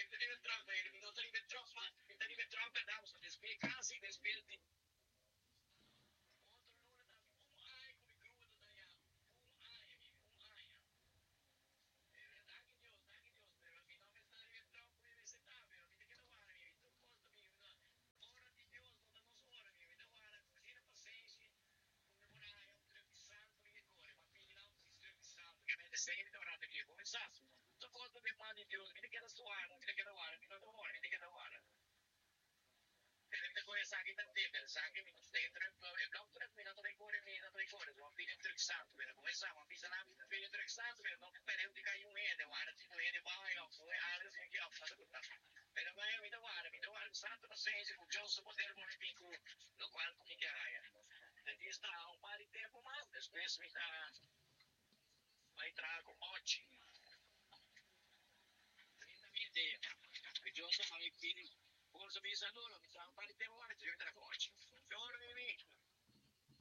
deve troppo, non deve troppo, deve troppo, deve casi, deve sempre tornate via come sasso. Dopo mi mandi Dio, mi dica da suara, mi dica da guarda, mi dica da guarda, mi dica da guarda. Ko je vsaki dan tebe, vsaki minut dentro je bilo minuto dai cuore, sono fine interessante, come siamo, bisogna fine interessante, non per di kai un ede, guarda, ti vede poi, poi alle si che ho fatto tutto. Per me mi trovare santo senso, con giusto poter modificare, lo qual come che hai. E sta un po' di tempo ma spesso mi sta mai trago oggi. 30.000 idee. Che giusto ma mi fini forse mi sa loro, mi sta un po' di tempo